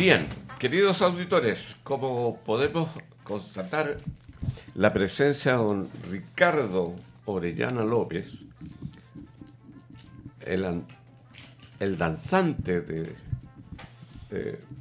Bien, queridos auditores, como podemos constatar, la presencia de don Ricardo Orellana López, el danzante